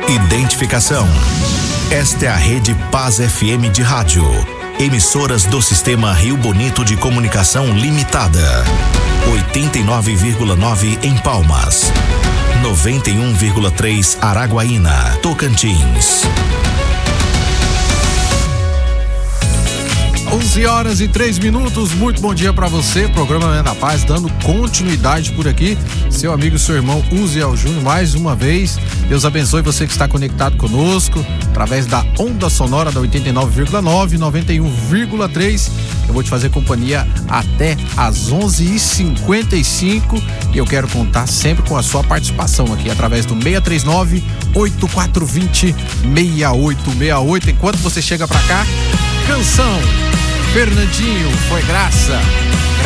Identificação. Esta é a Rede Paz FM de rádio. Emissoras do Sistema Rio Bonito de Comunicação Limitada. 89,9 em Palmas. 91,3 Araguaína, Tocantins. 11h03, muito bom dia pra você, programa Manhã da Paz, dando continuidade por aqui, seu amigo, seu irmão Uziel Júnior, mais uma vez. Deus abençoe você que está conectado conosco, através da onda sonora da 89,9, 91,3, eu vou te fazer companhia até às 11h55 e eu quero contar sempre com a sua participação aqui, através do 639-8420-6868, enquanto você chega pra cá, canção Fernandinho, foi graça